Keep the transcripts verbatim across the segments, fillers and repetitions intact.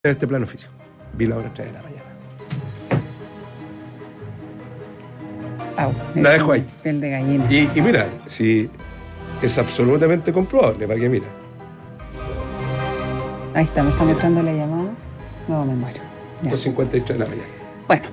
en este plano físico. Vi la hora tres de la mañana. Au, la dejo ahí. Piel de gallina. Y, y mira, si es absolutamente comprobable, ¿para qué mira? Ahí está, me está mostrando la llamada. No, me muero. dos cincuenta y tres de la mañana. Bueno.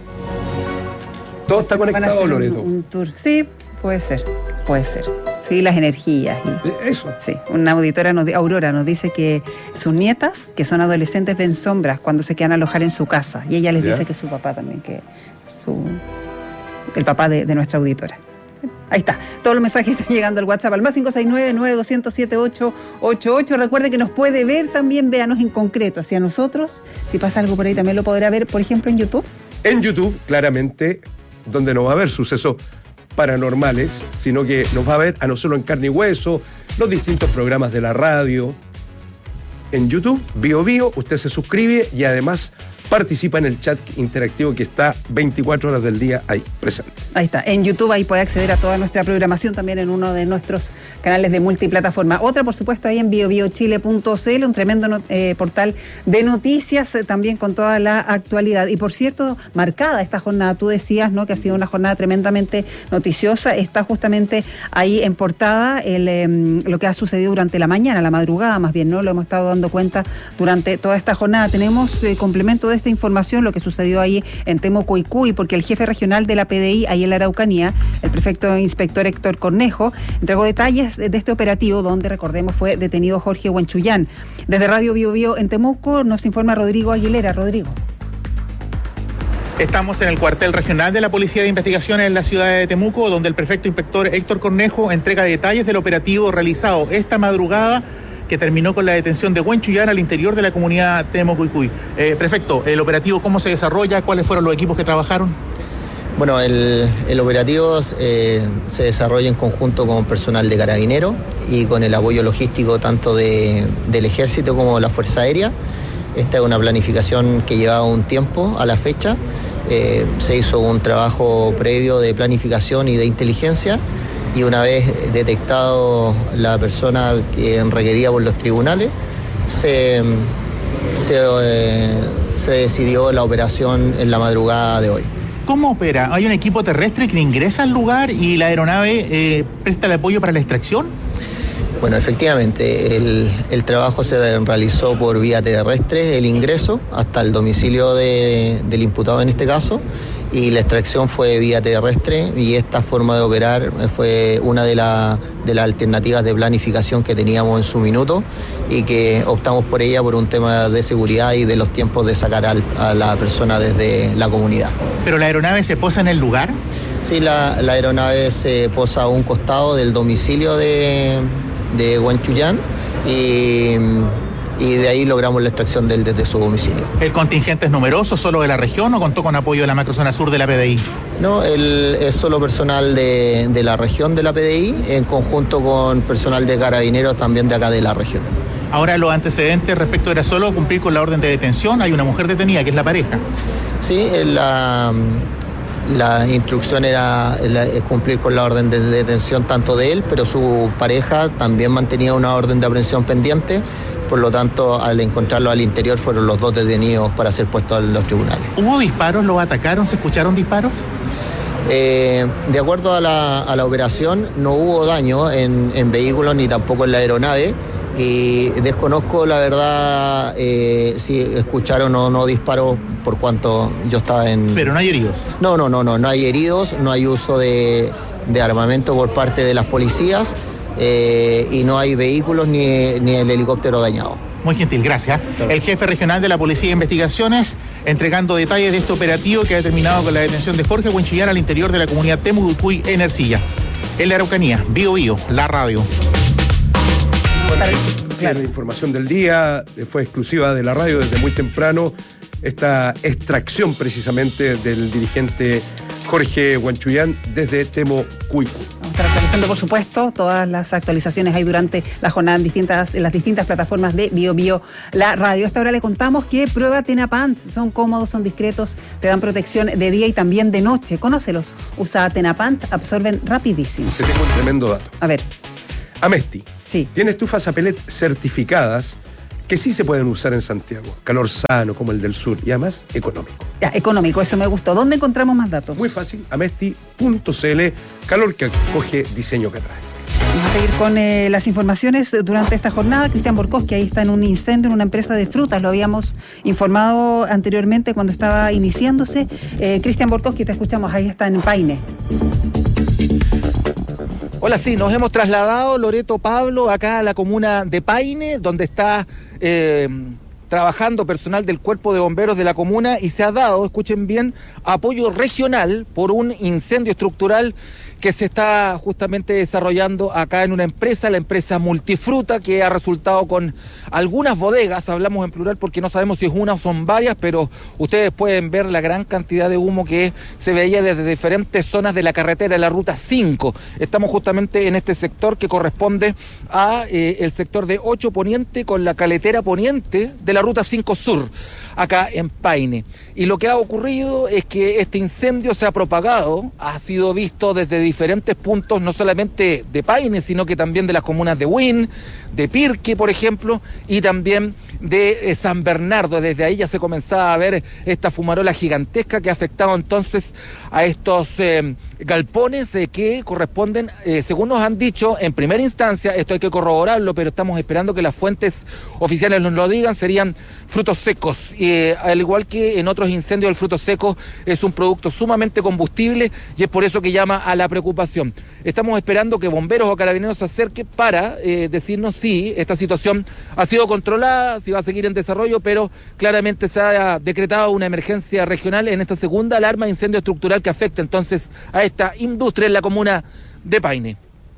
Todo está conectado, un, Loreto. Un tour. Sí, puede ser, puede ser. Sí, las energías. Y, Eso. Sí, una auditora, nos, Aurora, nos dice que sus nietas, que son adolescentes, ven sombras cuando se quedan a alojar en su casa. Y ella les ¿Ya? dice que su papá también, que su, el papá de, de nuestra auditora. Ahí está, todos los mensajes están llegando al WhatsApp al más cinco seis nueve, nueve dos cero siete, ocho ocho ocho. Recuerde que nos puede ver también, véanos en concreto hacia nosotros. Si pasa algo por ahí también lo podrá ver, por ejemplo, en YouTube. En YouTube, claramente, donde no va a haber sucesos paranormales, sino que nos va a ver a nosotros en carne y hueso, los distintos programas de la radio. En YouTube, Bio Bio, usted se suscribe y además participa en el chat interactivo que está veinticuatro horas del día ahí presente. Ahí está, en YouTube ahí puede acceder a toda nuestra programación también en uno de nuestros canales de multiplataforma. Otra, por supuesto, ahí en bio bio chile punto c l, un tremendo eh, portal de noticias eh, también con toda la actualidad. Y por cierto, marcada esta jornada, tú decías, ¿no?, que ha sido una jornada tremendamente noticiosa. Está justamente ahí en portada el, eh, lo que ha sucedido durante la mañana, la madrugada más bien, ¿no? Lo hemos estado dando cuenta durante toda esta jornada. Tenemos eh, complemento de esta información, lo que sucedió ahí en Temuco-Icuy, porque el jefe regional de la P D I, ahí en la Araucanía, el prefecto inspector Héctor Cornejo, entregó detalles de este operativo donde, recordemos, fue detenido Jorge Huanchuyán. Desde Radio Bio Bio en Temuco nos informa Rodrigo Aguilera. Rodrigo. Estamos en el cuartel regional de la Policía de Investigaciones en la ciudad de Temuco, donde el prefecto inspector Héctor Cornejo entrega detalles del operativo realizado esta madrugada que terminó con la detención de Huanchuyán al interior de la comunidad Temuco-Icuy. Eh, prefecto, ¿el operativo cómo se desarrolla? ¿Cuáles fueron los equipos que trabajaron? Bueno, el, el operativo eh, se desarrolla en conjunto con personal de Carabineros y con el apoyo logístico tanto de, del Ejército como de la Fuerza Aérea. Esta es una planificación que llevaba un tiempo a la fecha. Eh, se hizo un trabajo previo de planificación y de inteligencia, y una vez detectado la persona que requería por los tribunales, se, se, eh, se decidió la operación en la madrugada de hoy. ¿Cómo opera? ¿Hay un equipo terrestre que ingresa al lugar y la aeronave eh, presta el apoyo para la extracción? Bueno, efectivamente, el, el trabajo se realizó por vía terrestre, el ingreso hasta el domicilio de, del imputado en este caso, y la extracción fue vía terrestre, y esta forma de operar fue una de, la, de las alternativas de planificación que teníamos en su minuto y que optamos por ella por un tema de seguridad y de los tiempos de sacar al, a la persona desde la comunidad. ¿Pero la aeronave se posa en el lugar? Sí, la, la aeronave se posa a un costado del domicilio de, de Huanchuyán y... y de ahí logramos la extracción de él desde su domicilio. ¿El contingente es numeroso, solo de la región, o contó con apoyo de la macrozona sur de la P D I? No, el, es solo personal de, de la región de la P D I, en conjunto con personal de Carabineros también de acá de la región. Ahora, los antecedentes respecto era solo cumplir con la orden de detención. Hay una mujer detenida, que es la pareja. Sí, la, la instrucción era la, cumplir con la orden de detención tanto de él, pero su pareja también mantenía una orden de aprehensión pendiente. Por lo tanto, al encontrarlo al interior, fueron los dos detenidos para ser puestos a los tribunales. ¿Hubo disparos? ¿Los atacaron? ¿Se escucharon disparos? Eh, de acuerdo a la, a la operación, no hubo daño en, en vehículos ni tampoco en la aeronave. Y desconozco, la verdad, eh, si escucharon o no disparos, por cuanto yo estaba en... ¿Pero no hay heridos? No, no, no, no, no hay heridos, no hay uso de, de armamento por parte de las policías. Eh, y no hay vehículos ni, ni el helicóptero dañado. Muy gentil, gracias. El jefe regional de la Policía de Investigaciones entregando detalles de este operativo que ha terminado con la detención de Jorge Huanchuyán al interior de la comunidad Temuco-Icuy en Ercilla. En la Araucanía, Bio Bio, la radio. Bueno, la información del día fue exclusiva de la radio desde muy temprano. Esta extracción precisamente del dirigente Jorge Huanchuyán desde Temuco-Icuy. Vamos a estar actualizando, por supuesto, todas las actualizaciones ahí durante la jornada en, distintas, en las distintas plataformas de Bio Bio, la radio. A esta hora le contamos que prueba Tenapants. Son cómodos, son discretos, te dan protección de día y también de noche. Conócelos. Usa Tenapants, absorben rapidísimo. Te tengo un tremendo dato. A ver. Amesti. Sí. Tiene estufas a pellet certificadas que sí se pueden usar en Santiago. Calor sano como el del sur y además económico. Ya, económico, eso me gustó. ¿Dónde encontramos más datos? Muy fácil, amesti punto cl, calor que acoge, diseño que atrae. Vamos a seguir con eh, las informaciones durante esta jornada. Cristian Borkowski, ahí está en un incendio en una empresa de frutas, lo habíamos informado anteriormente cuando estaba iniciándose. Eh, Cristian Borkowski, te escuchamos, ahí está en Paine. Hola, sí, nos hemos trasladado, Loreto, Pablo, acá a la comuna de Paine, donde está eh, trabajando personal del Cuerpo de Bomberos de la comuna y se ha dado, escuchen bien, apoyo regional por un incendio estructural que se está justamente desarrollando acá en una empresa, la empresa Multifruta, que ha resultado con algunas bodegas, hablamos en plural porque no sabemos si es una o son varias, pero ustedes pueden ver la gran cantidad de humo que se veía desde diferentes zonas de la carretera, de la ruta cinco. Estamos justamente en este sector que corresponde a eh, el sector de ocho Poniente con la caletera Poniente de la ruta cinco Sur, acá en Paine. Y lo que ha ocurrido es que este incendio se ha propagado, ha sido visto desde diferentes puntos, no solamente de Paine, sino que también de las comunas de Huin, de Pirque, por ejemplo, y también de eh, San Bernardo. Desde ahí ya se comenzaba a ver esta fumarola gigantesca que ha afectado entonces a estos eh, galpones eh, que corresponden, eh, según nos han dicho, en primera instancia, esto hay que corroborarlo, pero estamos esperando que las fuentes oficiales nos lo digan, serían frutos secos. Eh, al igual que en otros incendios, el fruto seco es un producto sumamente combustible y es por eso que llama a la preocupación. Estamos esperando que bomberos o carabineros se acerquen para eh, decirnos si esta situación ha sido controlada, si va a seguir en desarrollo, pero claramente se ha decretado una emergencia regional en esta segunda alarma de incendio estructural que afecta entonces a esta industria en la comuna de Paine.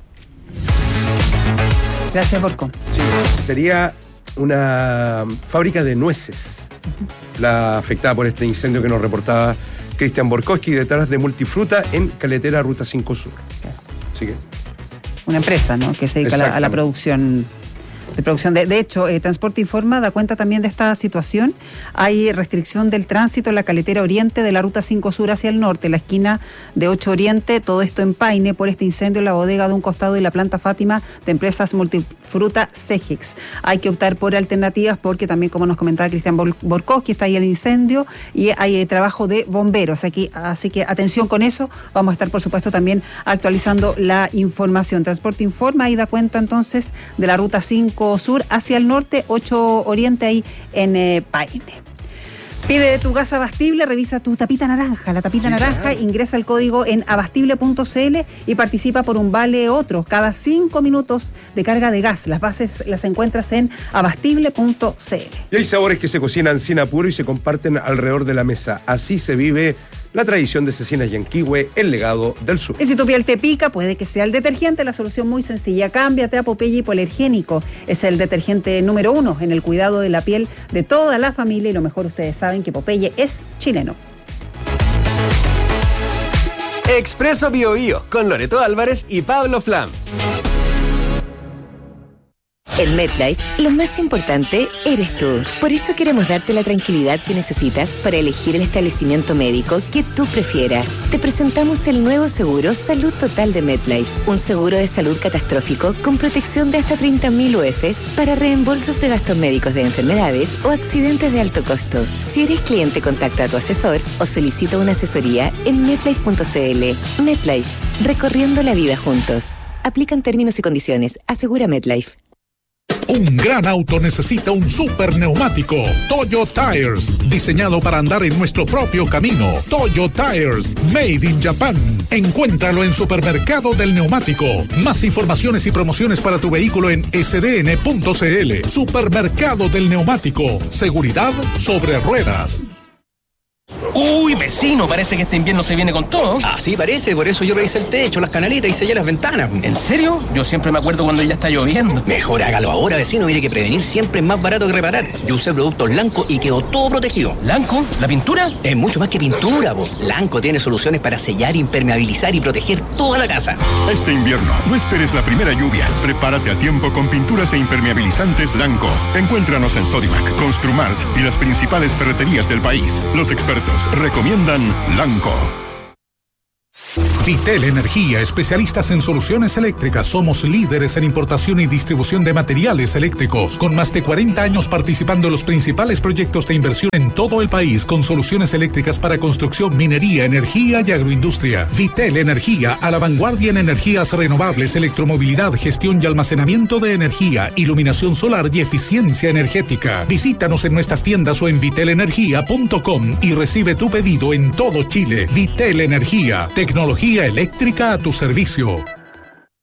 Gracias, Borco. Sí, sería una fábrica de nueces la afectada por este incendio que nos reportaba Cristian Borkowski detrás de Multifruta en Caletera Ruta cinco Sur. Así que... Una empresa, ¿no?, que se dedica a la, a la producción... De producción. De, de hecho, eh, Transporte Informa da cuenta también de esta situación. Hay restricción del tránsito en la caletera oriente de la ruta cinco Sur hacia el norte, la esquina de ocho Oriente, todo esto en Paine, por este incendio en la bodega de un costado y la planta Fátima de empresas Multifruta Segix. Hay que optar por alternativas porque también, como nos comentaba Cristian Borkowski, está ahí el incendio y hay eh, trabajo de bomberos. Aquí, así que atención con eso. Vamos a estar, por supuesto, también actualizando la información. Transporte Informa ahí da cuenta entonces de la ruta cinco Sur hacia el norte, ocho Oriente ahí en eh, Paine. Pide tu gas abastible, revisa tu tapita naranja, la tapita sí, naranja, claro. Ingresa el código en abastible punto cl y participa por un vale otro cada cinco minutos de carga de gas. Las bases las encuentras en abastible punto cl. Y hay sabores que se cocinan sin apuro y se comparten alrededor de la mesa. Así se vive la tradición de Cecinas Yanquihue, el legado del sur. Y si tu piel te pica, puede que sea el detergente, la solución muy sencilla. Cámbiate a Popeye Hipoalergénico. Es el detergente número uno en el cuidado de la piel de toda la familia y lo mejor, ustedes saben que Popeye es chileno. Expreso Bio Bio con Loreto Álvarez y Pablo Flam. En MetLife, lo más importante eres tú. Por eso queremos darte la tranquilidad que necesitas para elegir el establecimiento médico que tú prefieras. Te presentamos el nuevo seguro Salud Total de MetLife, un seguro de salud catastrófico con protección de hasta treinta mil U F s para reembolsos de gastos médicos de enfermedades o accidentes de alto costo. Si eres cliente, contacta a tu asesor o solicita una asesoría en metlife punto cl. MetLife, recorriendo la vida juntos. Aplican términos y condiciones. Asegura MetLife. Un gran auto necesita un super neumático. Toyo Tires, diseñado para andar en nuestro propio camino. Toyo Tires, made in Japan. Encuéntralo en Supermercado del Neumático. Más informaciones y promociones para tu vehículo en ese de ene punto cl. Supermercado del Neumático. Seguridad sobre ruedas. Uy, vecino, parece que este invierno se viene con todo. Ah, sí, parece, por eso yo revisé el techo, las canaletas y sellé las ventanas. ¿En serio? Yo siempre me acuerdo cuando ya está lloviendo. Mejor hágalo ahora, vecino, mire que prevenir siempre es más barato que reparar. Yo usé productos Lanco y quedó todo protegido. ¿Lanco? ¿La pintura? Es mucho más que pintura, po. Lanco tiene soluciones para sellar, impermeabilizar y proteger toda la casa. Este invierno, no esperes la primera lluvia. Prepárate a tiempo con pinturas e impermeabilizantes Lanco. Encuéntranos en Sodimac, Construmart y las principales ferreterías del país. Los expertos recomiendan Lanco. Vitel Energía, especialistas en soluciones eléctricas. Somos líderes en importación y distribución de materiales eléctricos, con más de cuarenta años participando en los principales proyectos de inversión en todo el país, con soluciones eléctricas para construcción, minería, energía y agroindustria. Vitel Energía, a la vanguardia en energías renovables, electromovilidad, gestión y almacenamiento de energía, iluminación solar y eficiencia energética. Visítanos en nuestras tiendas o en vitel energía punto com y recibe tu pedido en todo Chile. Vitel Energía, tecnología eléctrica a tu servicio.